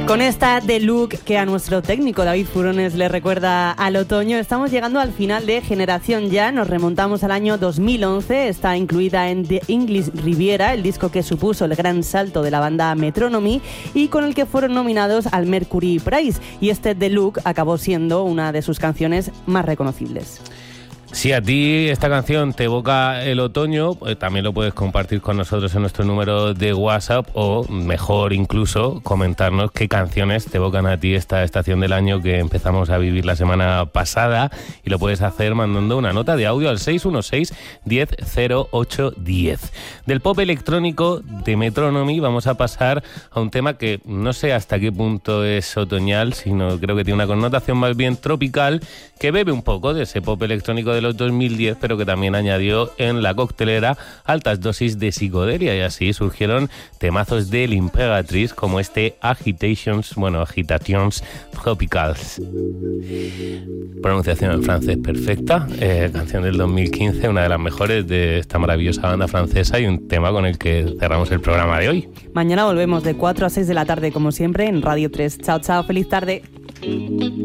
Con esta The Look que a nuestro técnico David Furones le recuerda al otoño, estamos llegando al final de Generación Ya. Nos remontamos al año 2011. Está incluida en The English Riviera, el disco que supuso el gran salto de la banda Metronomy y con el que fueron nominados al Mercury Prize. Y este The Look acabó siendo una de sus canciones más reconocibles. Si a ti esta canción te evoca el otoño, también lo puedes compartir con nosotros en nuestro número de WhatsApp o, mejor incluso, comentarnos qué canciones te evocan a ti esta estación del año que empezamos a vivir la semana pasada, y lo puedes hacer mandando una nota de audio al 616-100810. Del pop electrónico de Metronomy vamos a pasar a un tema que no sé hasta qué punto es otoñal, sino creo que tiene una connotación más bien tropical, que bebe un poco de ese pop electrónico de los 2010, pero que también añadió en la coctelera altas dosis de psicodelia, y así surgieron temazos de L'Imperatrice como este Agitations Tropicals. Pronunciación en francés perfecta, canción del 2015, una de las mejores de esta maravillosa banda francesa y un tema con el que cerramos el programa de hoy. Mañana volvemos de 4 a 6 de la tarde, como siempre, en Radio 3. Chao, chao, feliz tarde.